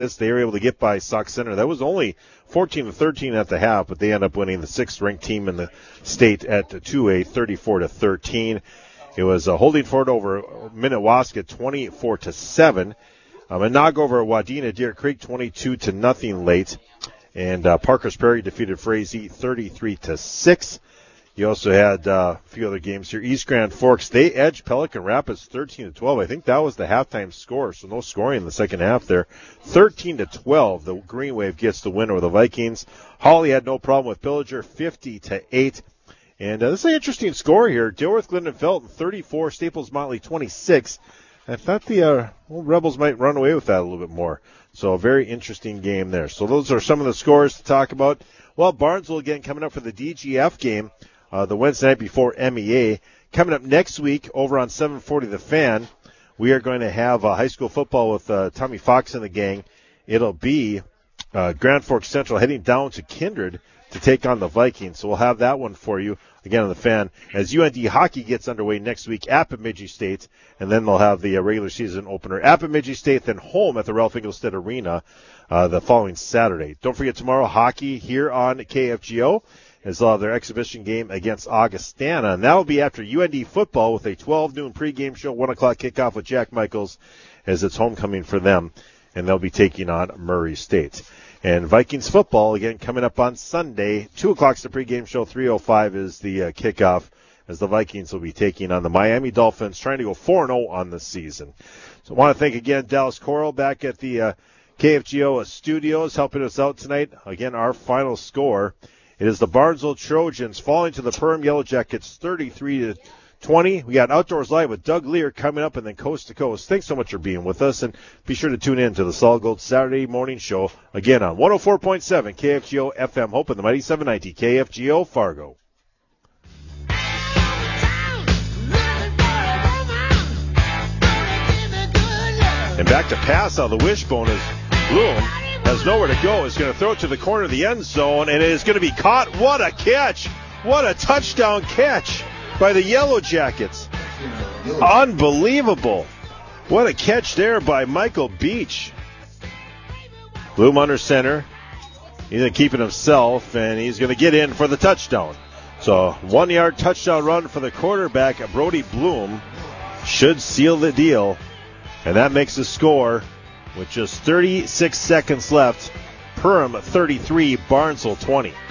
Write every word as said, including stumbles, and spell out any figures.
this. They were able to get by Sauk Center. That was only fourteen to thirteen at the half, but they end up winning the sixth-ranked team in the state at two A, thirty-four to thirteen. It was uh, holding forward over Minnewaska, twenty-four to seven. Um, and knock over Wadena Deer Creek, twenty-two to nothing late. And uh, Parker's Prairie defeated Frazee, thirty-three to six. You also had uh, a few other games here. East Grand Forks, they edged Pelican Rapids thirteen to twelve. I think that was the halftime score, so no scoring in the second half there. thirteen to twelve, the Green Wave gets the win over the Vikings. Hawley had no problem with Pillager, fifty to eight. And uh, this is an interesting score here. Dilworth Glendon Felton, thirty-four, Staples Motley, twenty-six. I thought the uh, well, Rebels might run away with that a little bit more. So a very interesting game there. So those are some of the scores to talk about. Well, Barnesville again coming up for the D G F game. Uh, the Wednesday night before M E A. Coming up next week over on seven forty The Fan, we are going to have uh, high school football with uh, Tommy Fox and the gang. It'll be uh, Grand Forks Central heading down to Kindred to take on the Vikings. So we'll have that one for you again on the Fan as U N D hockey gets underway next week at Bemidji State, and then they'll have the uh, regular season opener at Bemidji State, then home at the Ralph Engelstad Arena uh, the following Saturday. Don't forget tomorrow hockey here on K F G O. As they'll have their exhibition game against Augustana. And that will be after U N D football with a twelve noon pregame show, one o'clock kickoff with Jack Michaels as it's homecoming for them. And they'll be taking on Murray State. And Vikings football, again, coming up on Sunday. two o'clock's the pregame show, three oh five is the uh, kickoff as the Vikings will be taking on the Miami Dolphins, trying to go four and oh on the season. So I want to thank again Dallas Coral back at the uh, K F G O studios helping us out tonight. Again, our final score. It is the Barnesville Trojans falling to the Perham Yellow Jackets thirty-three to twenty. We got Outdoors Live with Doug Lear coming up and then Coast to Coast. Thanks so much for being with us, and be sure to tune in to the Solid Gold Saturday morning show again on one oh four point seven K F G O F M Hope and the Mighty seven ninety K F G O Fargo. And back to pass on the wishbone is Bloom. Has nowhere to go, is going to throw it to the corner of the end zone, and it is going to be caught. What a catch! What a touchdown catch by the Yellow Jackets. Unbelievable. What a catch there by Michael Beach. Bloom under center. He's going to keep it himself, and he's going to get in for the touchdown. So one-yard touchdown run for the quarterback, Brody Bloom, should seal the deal, and that makes the score with just thirty-six seconds left. Perham thirty-three, Barnesville twenty.